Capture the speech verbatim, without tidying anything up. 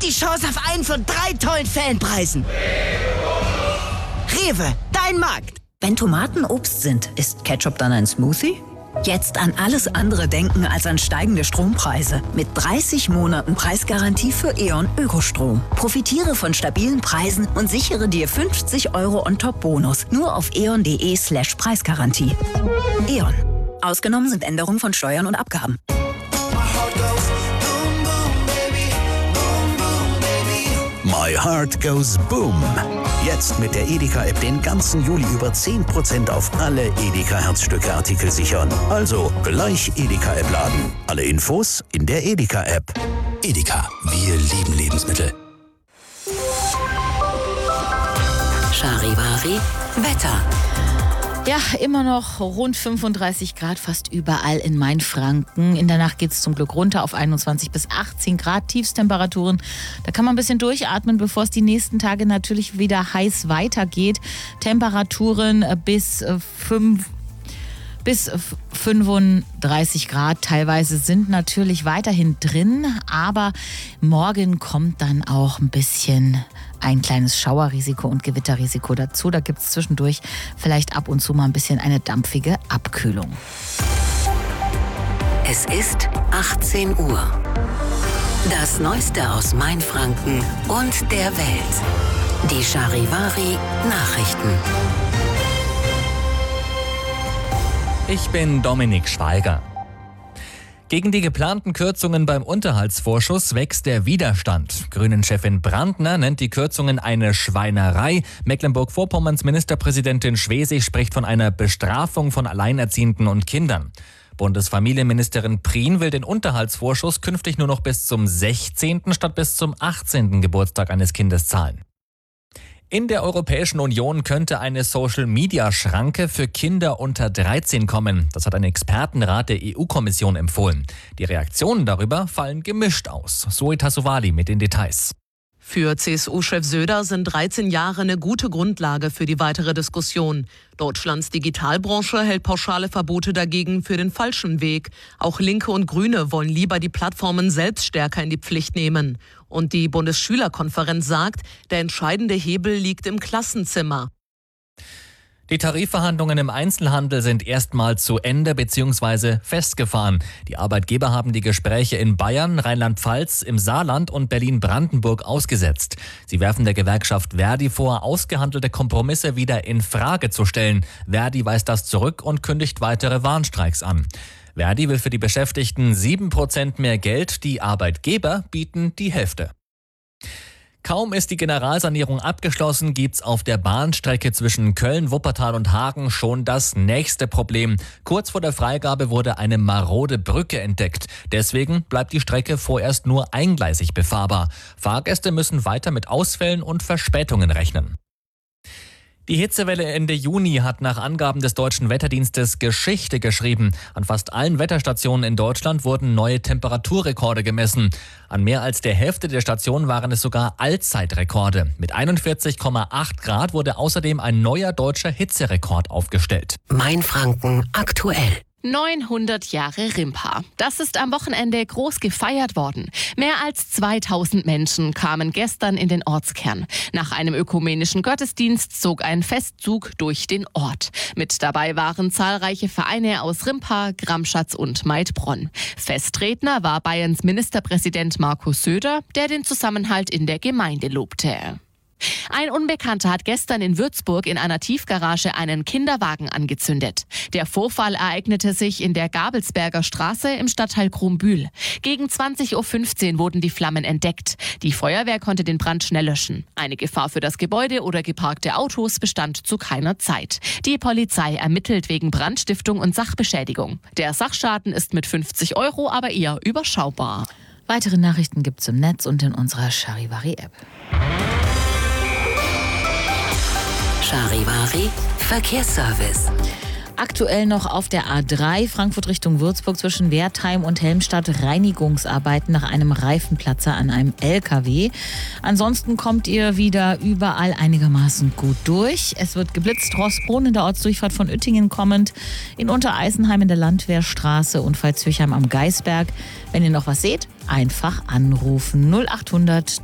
die Chance auf einen von drei tollen Fanpreisen. Rewe, dein Markt. Wenn Tomaten Obst sind, ist Ketchup dann ein Smoothie? Jetzt an alles andere denken als an steigende Strompreise. Mit dreißig Monaten Preisgarantie für E.ON Ökostrom. Profitiere von stabilen Preisen und sichere dir fünfzig Euro On-Top-Bonus. Nur auf eon.de slash Preisgarantie. E.ON. Ausgenommen sind Änderungen von Steuern und Abgaben. My Heart Goes Boom. Jetzt mit der Edeka-App den ganzen Juli über zehn Prozent auf alle Edeka-Herzstücke-Artikel sichern. Also gleich Edeka-App laden. Alle Infos in der Edeka-App. Edeka, wir lieben Lebensmittel. Charivari Wetter. Ja, immer noch rund fünfunddreißig Grad fast überall in Mainfranken. In der Nacht geht es zum Glück runter auf einundzwanzig bis achtzehn Grad Tiefstemperaturen. Da kann man ein bisschen durchatmen, bevor es die nächsten Tage natürlich wieder heiß weitergeht. Temperaturen bis fünf bis fünfunddreißig Grad teilweise sind natürlich weiterhin drin, aber morgen kommt dann auch ein bisschen ein kleines Schauerrisiko und Gewitterrisiko dazu. Da gibt es zwischendurch vielleicht ab und zu mal ein bisschen eine dampfige Abkühlung. Es ist achtzehn Uhr. Das Neueste aus Mainfranken und der Welt. Die Charivari Nachrichten. Ich bin Dominik Schweiger. Gegen die geplanten Kürzungen beim Unterhaltsvorschuss wächst der Widerstand. Grünen-Chefin Brandner nennt die Kürzungen eine Schweinerei. Mecklenburg-Vorpommerns Ministerpräsidentin Schwesig spricht von einer Bestrafung von Alleinerziehenden und Kindern. Bundesfamilienministerin Prien will den Unterhaltsvorschuss künftig nur noch bis zum sechzehnten statt bis zum achtzehnten Geburtstag eines Kindes zahlen. In der Europäischen Union könnte eine Social-Media-Schranke für Kinder unter dreizehn kommen. Das hat ein Expertenrat der E U-Kommission empfohlen. Die Reaktionen darüber fallen gemischt aus. Zoe Tassovali mit den Details. Für C S U-Chef Söder sind dreizehn Jahre eine gute Grundlage für die weitere Diskussion. Deutschlands Digitalbranche hält pauschale Verbote dagegen für den falschen Weg. Auch Linke und Grüne wollen lieber die Plattformen selbst stärker in die Pflicht nehmen. Und die Bundesschülerkonferenz sagt, der entscheidende Hebel liegt im Klassenzimmer. Die Tarifverhandlungen im Einzelhandel sind erstmal zu Ende bzw. festgefahren. Die Arbeitgeber haben die Gespräche in Bayern, Rheinland-Pfalz, im Saarland und Berlin-Brandenburg ausgesetzt. Sie werfen der Gewerkschaft Verdi vor, ausgehandelte Kompromisse wieder in Frage zu stellen. Verdi weist das zurück und kündigt weitere Warnstreiks an. Verdi will für die Beschäftigten sieben Prozent mehr Geld, die Arbeitgeber bieten die Hälfte. Kaum ist die Generalsanierung abgeschlossen, gibt's auf der Bahnstrecke zwischen Köln, Wuppertal und Hagen schon das nächste Problem. Kurz vor der Freigabe wurde eine marode Brücke entdeckt. Deswegen bleibt die Strecke vorerst nur eingleisig befahrbar. Fahrgäste müssen weiter mit Ausfällen und Verspätungen rechnen. Die Hitzewelle Ende Juni hat nach Angaben des Deutschen Wetterdienstes Geschichte geschrieben. An fast allen Wetterstationen in Deutschland wurden neue Temperaturrekorde gemessen. An mehr als der Hälfte der Stationen waren es sogar Allzeitrekorde. Mit einundvierzig Komma acht Grad wurde außerdem ein neuer deutscher Hitzerekord aufgestellt. Mainfranken aktuell. neunhundert Jahre Rimpa. Das ist am Wochenende groß gefeiert worden. Mehr als zweitausend Menschen kamen gestern in den Ortskern. Nach einem ökumenischen Gottesdienst zog ein Festzug durch den Ort. Mit dabei waren zahlreiche Vereine aus Rimpa, Gramschatz und Maidbronn. Festredner war Bayerns Ministerpräsident Markus Söder, der den Zusammenhalt in der Gemeinde lobte. Ein Unbekannter hat gestern in Würzburg in einer Tiefgarage einen Kinderwagen angezündet. Der Vorfall ereignete sich in der Gabelsberger Straße im Stadtteil Krumbühl. Gegen zwanzig Uhr fünfzehn wurden die Flammen entdeckt. Die Feuerwehr konnte den Brand schnell löschen. Eine Gefahr für das Gebäude oder geparkte Autos bestand zu keiner Zeit. Die Polizei ermittelt wegen Brandstiftung und Sachbeschädigung. Der Sachschaden ist mit fünfzig Euro aber eher überschaubar. Weitere Nachrichten gibt's im Netz und in unserer Charivari-App. Charivari Verkehrsservice. Aktuell noch auf der A drei Frankfurt Richtung Würzburg zwischen Wertheim und Helmstadt Reinigungsarbeiten nach einem Reifenplatzer an einem L K W. Ansonsten kommt ihr wieder überall einigermaßen gut durch. Es wird geblitzt, Rossbrunn in der Ortsdurchfahrt von Uettingen kommend, in Untereisenheim in der Landwehrstraße und Veitshöchheim am Geisberg. Wenn ihr noch was seht, einfach anrufen null acht hundert